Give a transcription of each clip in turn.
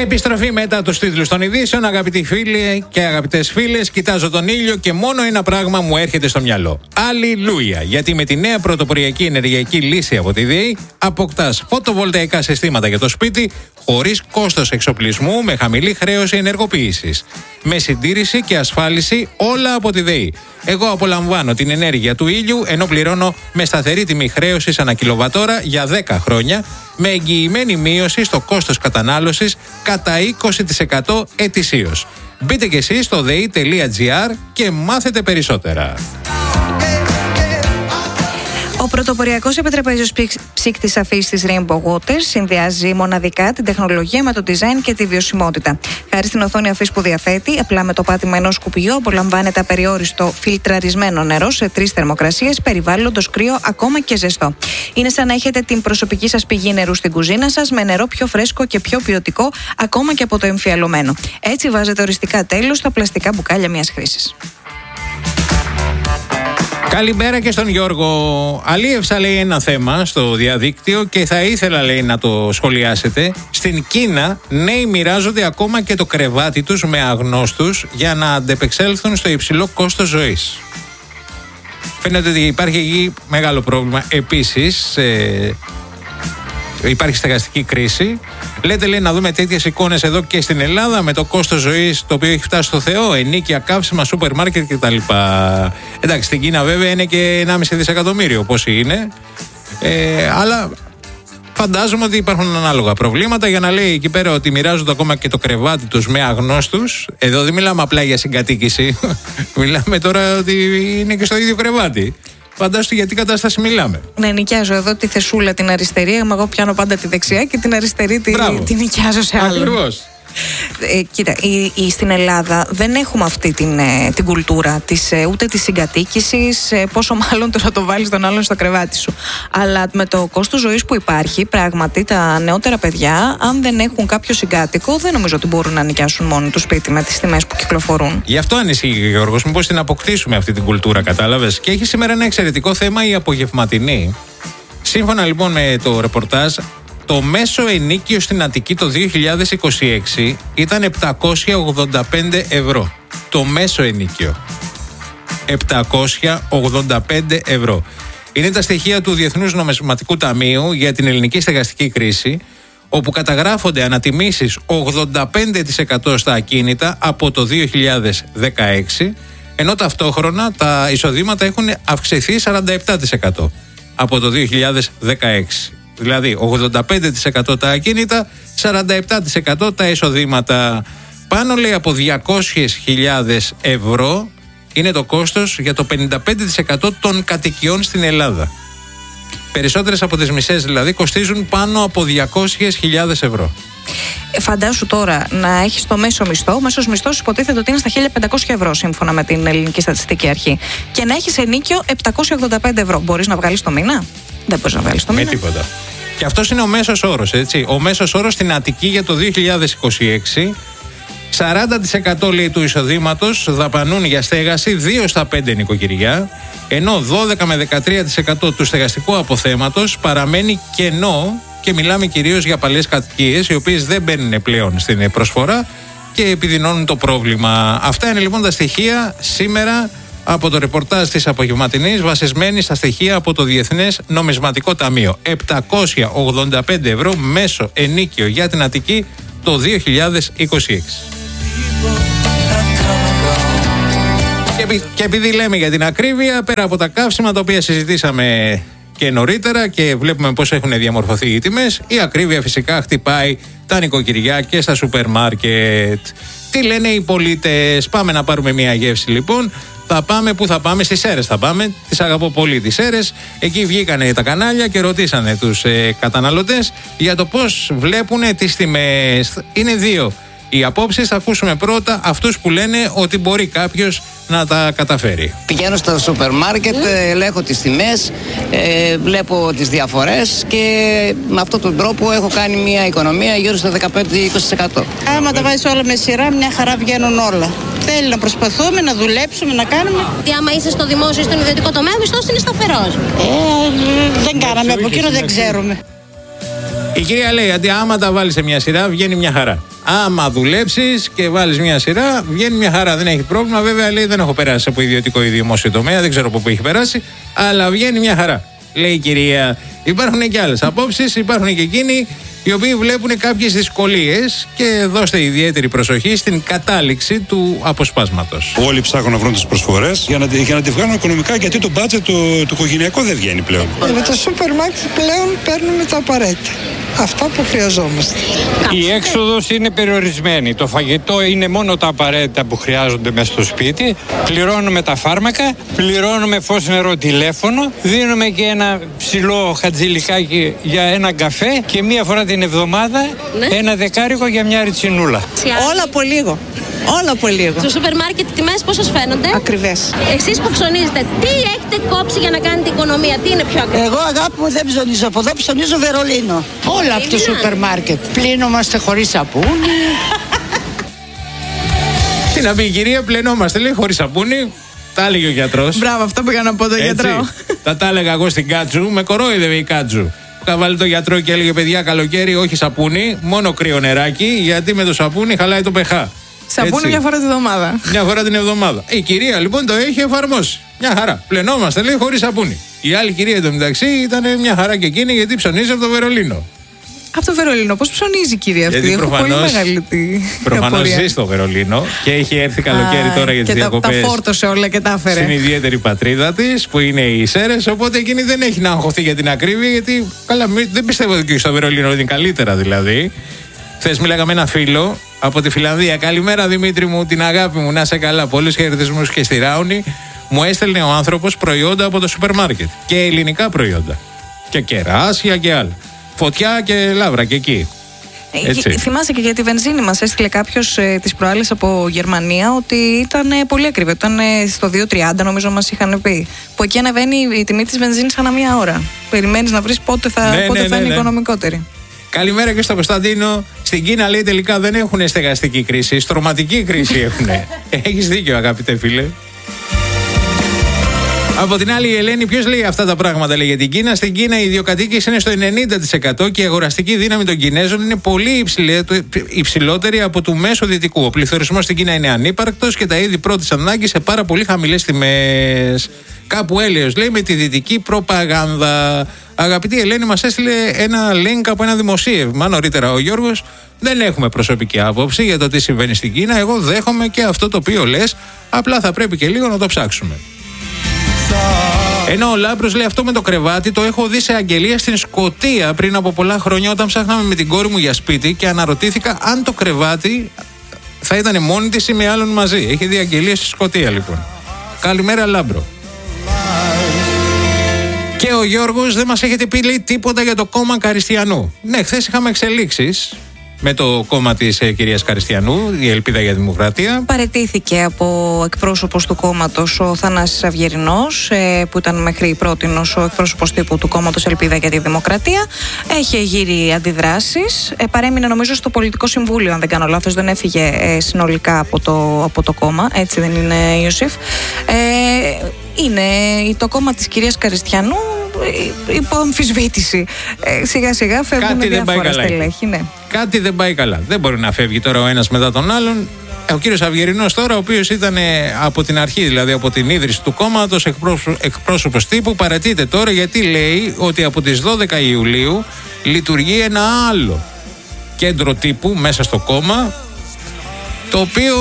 Επιστροφή μετά τους τίτλους των ειδήσεων. Αγαπητοί φίλοι και αγαπητές φίλες, κοιτάζω τον ήλιο και μόνο ένα πράγμα μου έρχεται στο μυαλό. Αλληλούια! Γιατί με τη νέα πρωτοποριακή ενεργειακή λύση από τη ΔΕΗ αποκτάς φωτοβολταϊκά συστήματα για το σπίτι χωρίς κόστος εξοπλισμού, με χαμηλή χρέωση ενεργοποίησης. Με συντήρηση και ασφάλιση όλα από τη ΔΕΗ. Εγώ απολαμβάνω την ενέργεια του ήλιου ενώ πληρώνω με σταθερή τιμή χρέωσης ανά κιλοβατόρα για 10 χρόνια, με εγγυημένη μείωση στο κόστος κατανάλωσης κατά 20% ετησίως. Μπείτε κι εσείς στο dei.gr και μάθετε περισσότερα. Ο πρωτοποριακός επιτραπέζιος ψύκτης αφής της Rainbow Waters συνδυάζει μοναδικά την τεχνολογία με το design και τη βιωσιμότητα. Χάρη στην οθόνη αφής που διαθέτει, απλά με το πάτημα ενός σκουπιού απολαμβάνετε απεριόριστο φιλτραρισμένο νερό σε 3 θερμοκρασίες, περιβάλλοντος κρύο ακόμα και ζεστό. Είναι σαν να έχετε την προσωπική σας πηγή νερού στην κουζίνα σας, με νερό πιο φρέσκο και πιο ποιοτικό ακόμα και από το εμφιαλωμένο. Έτσι βάζετε οριστικά τέλος στα πλαστικά μπουκάλια μιας χρήσης. Καλημέρα και στον Γιώργο. Αλίευσα, λέει, ένα θέμα στο διαδίκτυο και θα ήθελα, λέει, να το σχολιάσετε. Στην Κίνα, νέοι μοιράζονται ακόμα και το κρεβάτι τους με αγνώστους για να αντεπεξέλθουν στο υψηλό κόστος ζωής. Φαίνεται ότι υπάρχει εκεί μεγάλο πρόβλημα. Επίσης, υπάρχει στεγαστική κρίση. Λέτε, λέει, να δούμε τέτοιες εικόνες εδώ και στην Ελλάδα, με το κόστος ζωής το οποίο έχει φτάσει στο Θεό, ενίκια, καύσιμα, σούπερ μάρκετ κτλ. Εντάξει, στην Κίνα βέβαια είναι και 1,5 δισεκατομμύριο πόσοι είναι. Αλλά φαντάζομαι ότι υπάρχουν ανάλογα προβλήματα. Για να λέει εκεί πέρα ότι μοιράζονται ακόμα και το κρεβάτι τους με αγνώστους. Εδώ δεν μιλάμε απλά για συγκατοίκηση. Μιλάμε τώρα ότι είναι και στο ίδιο κρεβάτι. Φαντάζομαι για τι κατάσταση μιλάμε. Ναι, νοικιάζω εδώ τη θεσούλα την αριστερή. Εγώ πιάνω πάντα τη δεξιά και την αριστερή την νοικιάζω σε άλλο. Ακριβώς. Κοίτα, στην Ελλάδα δεν έχουμε αυτή την κουλτούρα ούτε της συγκατοίκησης, πόσο μάλλον το να το βάλεις τον άλλον στο κρεβάτι σου. Αλλά με το κόστος ζωής που υπάρχει, πράγματι τα νεότερα παιδιά, αν δεν έχουν κάποιο συγκάτοικο, δεν νομίζω ότι μπορούν να νοικιάσουν μόνοι του σπίτι με τις τιμές που κυκλοφορούν. Γι' αυτό ανησυχεί, Γιώργος, μήπως την αποκτήσουμε αυτή την κουλτούρα, κατάλαβες. Και έχει σήμερα ένα εξαιρετικό θέμα η απογευματινή. Σύμφωνα λοιπόν με το ρεπορτάζ, το μέσο ενίκιο στην Αττική το 2026 ήταν 785 ευρώ. Το μέσο ενίκιο. 785 ευρώ. Είναι τα στοιχεία του Διεθνούς Νομισματικού Ταμείου για την ελληνική στεγαστική κρίση, όπου καταγράφονται ανατιμήσεις 85% στα ακίνητα από το 2016, ενώ ταυτόχρονα τα εισοδήματα έχουν αυξηθεί 47% από το 2016. Δηλαδή 85% τα ακίνητα, 47% τα εισοδήματα. Πάνω, λέει, από 200.000 ευρώ είναι το κόστος για το 55% των κατοικιών στην Ελλάδα. Περισσότερες από τις μισές δηλαδή κοστίζουν πάνω από 200.000 ευρώ. Φαντάσου τώρα να έχεις το μέσο μισθό. Ο μέσος μισθός υποτίθεται ότι είναι στα 1.500 ευρώ σύμφωνα με την Ελληνική Στατιστική Αρχή. Και να έχεις ενίκιο 785 ευρώ. Μπορείς να βγάλεις το μήνα? Δεν μπορείς να βγάλεις το μήνα. Με τίποτα. Και αυτός είναι ο μέσος όρος, έτσι. Ο μέσος όρος στην Αττική για το 2026. 40% λέει του εισοδήματος δαπανούν για στέγαση 2 στα 5 νοικοκυριά, ενώ 12 με 13% του στεγαστικού αποθέματος παραμένει κενό, και μιλάμε κυρίως για παλιές κατοικίες οι οποίες δεν μπαίνουν πλέον στην προσφορά και επιδεινώνουν το πρόβλημα. Αυτά είναι λοιπόν τα στοιχεία σήμερα από το ρεπορτάζ της απογευματινής, βασισμένη στα στοιχεία από το Διεθνές Νομισματικό Ταμείο. 785 ευρώ μέσο ενίκιο για την Αττική το 2026. Και επειδή λέμε για την ακρίβεια, πέρα από τα καύσιμα τα οποία συζητήσαμε και νωρίτερα και βλέπουμε πώς έχουν διαμορφωθεί οι τιμές, η ακρίβεια φυσικά χτυπάει τα νοικοκυριά και στα σούπερ μάρκετ. Τι λένε οι πολίτες? Πάμε να πάρουμε μια γεύση λοιπόν. Θα πάμε, πού θα πάμε? Στις Σέρρες θα πάμε. Τις αγαπώ πολύ τις Σέρρες. Εκεί βγήκανε τα κανάλια και ρωτήσανε τους καταναλωτές για το πώς βλέπουν τις τιμές. Είναι δύο οι απόψεις. Θα ακούσουμε πρώτα αυτούς που λένε ότι μπορεί κάποιος να τα καταφέρει. Πηγαίνω στο σούπερ μάρκετ, ελέγχω τις τιμές, βλέπω τις διαφορές και με αυτόν τον τρόπο έχω κάνει μια οικονομία γύρω στο 15-20%. Άμα τα βάζεις όλα με σειρά, μια χαρά βγαίνουν όλα. Θέλει να προσπαθούμε, να δουλέψουμε, να κάνουμε. Τι άμα είσαι στο δημόσιο ή στον ιδιωτικό τομέα, ο μισθός είναι σταθερός. Δεν κάναμε από εκείνο, δεν ξέρουμε. Η κυρία λέει ότι άμα τα βάλει σε μια σειρά βγαίνει μια χαρά. Άμα δουλέψεις και βάλεις μια σειρά, βγαίνει μια χαρά, δεν έχει πρόβλημα. Βέβαια, λέει, δεν έχω περάσει από ιδιωτικό ή δημόσιο τομέα, δεν ξέρω από πού έχει περάσει, αλλά βγαίνει μια χαρά. Λέει η κυρία. Υπάρχουν και άλλες απόψεις, υπάρχουν και εκείνοι οι οποίοι βλέπουν κάποιες δυσκολίες και δώστε ιδιαίτερη προσοχή στην κατάληξη του αποσπάσματος. Όλοι ψάχνουν να βρουν τις προσφορές για να τη βγάλουν οικονομικά, γιατί το μπάτζετ το οικογενειακό δεν βγαίνει πλέον. Με το σούπερ μάρκετ πλέον παίρνουμε τα απαραίτητα. Αυτά που χρειαζόμαστε. Η έξοδος είναι περιορισμένη. Το φαγητό είναι μόνο τα απαραίτητα που χρειάζονται μέσα στο σπίτι. Πληρώνουμε τα φάρμακα, πληρώνουμε φως, νερό, τηλέφωνο. Δίνουμε και ένα ψηλό χατζηλικάκι για ένα καφέ και μία φορά την εβδομάδα ένα δεκάρικο για μια ριτσινούλα. Όλα από λίγο. Όλα από λίγο. Στο σούπερ μάρκετ οι τιμές πώς σας φαίνονται? Ακριβές. Εσείς που ψωνίζετε, τι έχετε κόψει για να κάνετε οικονομία, τι είναι πιο ακριβό? Εγώ, αγάπη μου, δεν ψωνίζω από εδώ, ψωνίζω Βερολίνο. Όλα από το σούπερ μάρκετ. Πλύνομαστε χωρίς σαπούνι. Τι να πει η κυρία, πλενόμαστε, λέει, χωρίς σαπούνι. Τα έλεγε ο γιατρός. Μπράβο, αυτό πήγα να πω τον γιατρό. Τα έλεγα εγώ στην Κάτσου, με κορόιδευε η Κάτσου. Είχα βάλει το γιατρό και έλεγε, παιδιά, καλοκαίρι όχι σαπούνι, μόνο κρύο νεράκι, γιατί με το σαπούνι χαλάει το pH. Σαπούνι μια φορά την εβδομάδα. Μια φορά την εβδομάδα. Η κυρία λοιπόν το έχει εφαρμόσει. Μια χαρά. Πλενόμαστε, λέει, χωρίς σαπούνι. Η άλλη κυρία εντωμεταξύ ήταν μια χαρά και εκείνη, γιατί ψωνίζει από το Βερολίνο. Από το Βερολίνο, πώς ψωνίζει η κυρία αυτή? Γιατί έχω πολύ μεγάλη προφανώς ζει στο Βερολίνο και έχει έρθει καλοκαίρι τώρα για τις διακοπές. Τα φόρτωσε όλα και τα έφερε. Στην ιδιαίτερη πατρίδα της που είναι οι Σέρρες. Οπότε εκείνη δεν έχει να αγχωθεί για την ακρίβεια, γιατί καλά, δεν πιστεύω ότι και στο Βερολίνο είναι καλύτερα δηλαδή. Χθες μίλαγα με ένα φίλο από τη Φιλανδία. Καλημέρα Δημήτρη μου, την αγάπη μου, να είσαι καλά. Πολλούς χαιρετισμούς και στη Ράουνη. Μου έστελνε ο άνθρωπος προϊόντα από το σούπερ μάρκετ. Και ελληνικά προϊόντα. Και κεράσια και άλλα. Φωτιά και λαύρα και εκεί. Θυμάσαι και για τη βενζίνη μας έστειλε κάποιος τις προάλλες από Γερμανία ότι ήταν πολύ ακριβή. Ήταν στο 2,30 νομίζω μας είχαν πει. Που εκεί ανεβαίνει η τιμή της βενζίνης ανά μία ώρα. Περιμένεις να βρεις πότε θα είναι οικονομικότερη. Καλημέρα και στο Κωνσταντίνο. Στην Κίνα λέει τελικά δεν έχουν στεγαστική κρίση. Στρωματική κρίση έχουν. Έχεις δίκιο, αγαπητέ φίλε. Από την άλλη, η Ελένη, ποιος λέει αυτά τα πράγματα, λέει για την Κίνα? Στην Κίνα οι ιδιοκατοίκες είναι στο 90% και η αγοραστική δύναμη των Κινέζων είναι πολύ υψηλότερη από του μέσου δυτικού. Ο πληθωρισμός στην Κίνα είναι ανύπαρκτος και τα είδη πρώτης ανάγκης σε πάρα πολύ χαμηλές τιμές. Κάπου έλεος, λέει, με τη δυτική προπαγάνδα. Αγαπητή Ελένη, μας έστειλε ένα link από ένα δημοσίευμα νωρίτερα ο Γιώργος. Δεν έχουμε προσωπική άποψη για το τι συμβαίνει στην Κίνα. Εγώ δέχομαι και αυτό το οποίο λες. Απλά θα πρέπει και λίγο να το ψάξουμε. Ενώ ο Λάμπρος λέει, αυτό με το κρεβάτι το έχω δει σε αγγελία στην Σκωτία πριν από πολλά χρόνια, όταν ψάχναμε με την κόρη μου για σπίτι και αναρωτήθηκα αν το κρεβάτι θα ήταν μόνη της ή με άλλον μαζί. Έχει δει αγγελία στη Σκωτία λοιπόν. Καλημέρα Λάμπρο. Και ο Γιώργος δεν μας έχετε πει, λέει, τίποτα για το κόμμα Καριστιανού. Ναι, χθες είχαμε εξελίξεις με το κόμμα της κυρίας Καριστιανού, η Ελπίδα για Δημοκρατία. Παραιτήθηκε από εκπρόσωπος του κόμματος ο Θανάσης Αυγερινός, που ήταν μέχρι πρότινος ο εκπρόσωπος τύπου του κόμματος Ελπίδα για τη Δημοκρατία. Έχει γύρει αντιδράσεις. Παρέμεινε νομίζω στο πολιτικό συμβούλιο, αν δεν κάνω λάθος, δεν έφυγε συνολικά από το κόμμα. Έτσι δεν είναι, Ιωσήφ? Είναι το κόμμα της κυρίας Καριστιανού υπό αμφισβήτηση. Σιγά σιγά φεύγουν διάφορα στελέχη. Ναι. Κάτι δεν πάει καλά. Δεν μπορεί να φεύγει τώρα ο ένας μετά τον άλλον. Ο κύριος Αυγερινός τώρα, ο οποίος ήταν από την αρχή, δηλαδή από την ίδρυση του κόμματος, εκπρόσωπος τύπου, παρατείται τώρα γιατί λέει ότι από τις 12 Ιουλίου λειτουργεί ένα άλλο κέντρο τύπου μέσα στο κόμμα, το οποίο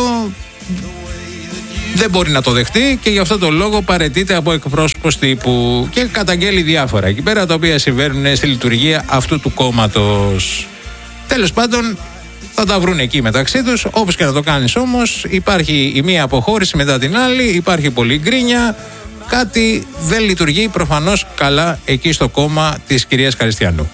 δεν μπορεί να το δεχτεί και γι' αυτό το λόγο παραιτείται από εκπρόσωπος τύπου και καταγγέλει διάφορα εκεί πέρα τα οποία συμβαίνουν στη λειτουργία αυτού του κόμματος. Τέλος πάντων, θα τα βρουν εκεί μεταξύ τους. Όπως και να το κάνεις όμως, υπάρχει η μία αποχώρηση μετά την άλλη, υπάρχει πολλή γκρίνια. Κάτι δεν λειτουργεί προφανώς καλά εκεί στο κόμμα της κυρίας Καριστιανού.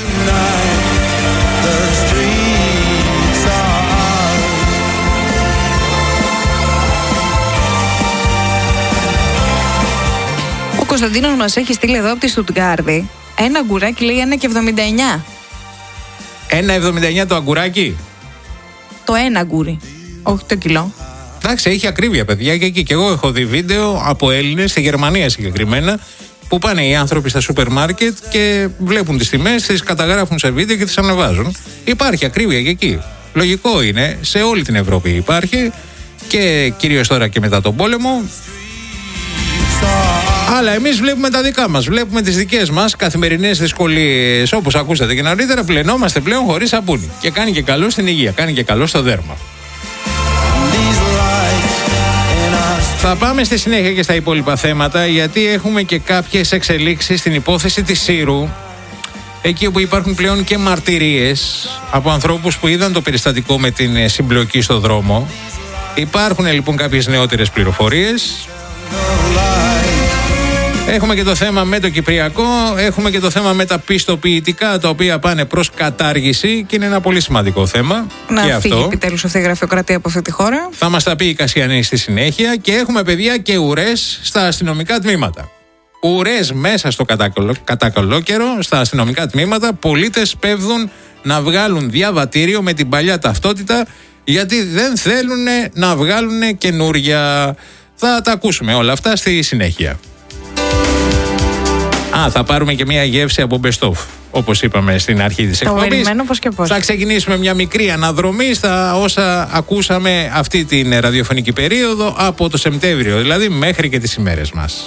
Ο Κωνσταντίνος μας έχει στείλει εδώ από τη Στουτγκάρδη ένα αγκουράκι, λέει 1,79. 1,79 το αγκουράκι. Το ένα αγκούρι, όχι το κιλό. Εντάξει, έχει ακρίβεια, παιδιά, και εκεί. Και εγώ έχω δει βίντεο από Έλληνες, στη Γερμανία συγκεκριμένα, που πάνε οι άνθρωποι στα σούπερ μάρκετ και βλέπουν τις τιμές, τις καταγράφουν σε βίντεο και τις ανεβάζουν. Υπάρχει ακρίβεια και εκεί. Λογικό είναι, σε όλη την Ευρώπη υπάρχει και κυρίως τώρα και μετά τον πόλεμο. Αλλά εμείς βλέπουμε τα δικά μας, βλέπουμε τις δικές μας καθημερινές δυσκολίες. Όπως ακούσατε και νωρίτερα, πλενόμαστε πλέον χωρίς σαπούνι. Και κάνει και καλό στην υγεία, κάνει και καλό στο δέρμα. Θα πάμε στη συνέχεια και στα υπόλοιπα θέματα, γιατί έχουμε και κάποιες εξελίξεις στην υπόθεση της Σύρου, εκεί όπου υπάρχουν πλέον και μαρτυρίες από ανθρώπους που είδαν το περιστατικό με την συμπλοκή στο δρόμο. Υπάρχουν λοιπόν κάποιες νεότερες πληροφορίες. Έχουμε και το θέμα με το Κυπριακό, έχουμε και το θέμα με τα πιστοποιητικά, τα οποία πάνε προς κατάργηση και είναι ένα πολύ σημαντικό θέμα. Να και φύγει αυτό. επιτέλους αυτή η γραφειοκρατία από αυτή τη χώρα. Θα μας τα πει η Κασιανή στη συνέχεια. Και έχουμε, παιδιά, και ουρές στα αστυνομικά τμήματα. Ουρές μέσα στο κατακολόκαιρο, στα αστυνομικά τμήματα. Πολίτες πέφτουν να βγάλουν διαβατήριο με την παλιά ταυτότητα, γιατί δεν θέλουν να βγάλουν καινούρια. Θα τα ακούσουμε όλα αυτά στη συνέχεια. Θα πάρουμε και μια γεύση από Best of, όπως είπαμε στην αρχή της εκπομπής. Το περιμένω πώς και πώς. Θα ξεκινήσουμε μια μικρή αναδρομή στα όσα ακούσαμε αυτή την ραδιοφωνική περίοδο από το Σεπτέμβριο, δηλαδή μέχρι και τις ημέρες μας.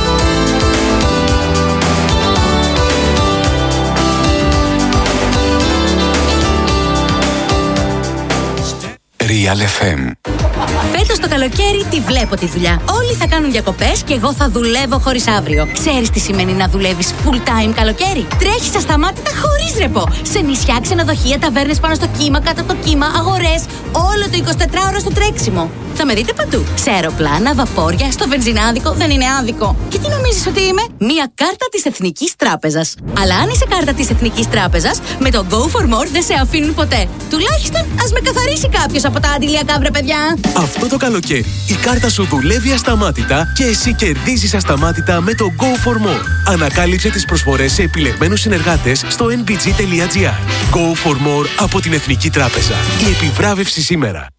Real FM. Φέτος το καλοκαίρι τη βλέπω τη δουλειά. Όλοι θα κάνουν διακοπές και εγώ θα δουλεύω χωρίς αύριο. Ξέρεις τι σημαίνει να δουλεύεις full time καλοκαίρι? Τρέχεις ασταμάτητα χωρίς ρεπό. Σε νησιά, ξενοδοχεία, ταβέρνες πάνω στο κύμα, κάτω από το κύμα, αγορές. Όλο το 24ωρο στο τρέξιμο. Θα με δείτε παντού. Σε αεροπλάνα, βαπόρια, στο βενζινάδικο. Δεν είναι άδικο. Και τι νομίζεις ότι είμαι? Μία κάρτα της Εθνικής Τράπεζας. Αλλά αν είσαι κάρτα της Εθνικής Τράπεζας, με το Go for More δεν σε αφήνουν ποτέ. Τουλάχιστον ας με καθαρίσει κάποιος από τα αντιλιακά, βρε παιδιά. Αυτό το καλοκαίρι η κάρτα σου δουλεύει ασταμάτητα και εσύ κερδίζεις ασταμάτητα με το Go for More. Ανακάλυψε τις προσφορές σε επιλεγμένους συνεργάτες στο nbg.gr. Go for More από την Εθνική Τράπεζα. Η επιβράβευση σήμερα.